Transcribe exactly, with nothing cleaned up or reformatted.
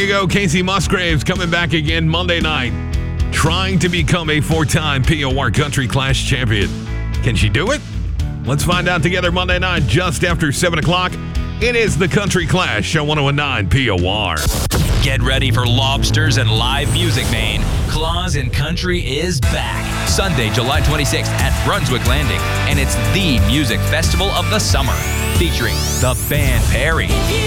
you go. Casey Musgraves coming back again Monday night, trying to become a four-time P O R Country Clash champion. Can she do it? Let's find out together Monday night just after seven o'clock. It is the Country Clash on one oh nine P O R. Get ready for lobsters and live music, Maine. Claus in Country is back. Sunday, July twenty-sixth at Brunswick Landing. And it's the music festival of the summer, featuring the Band Perry,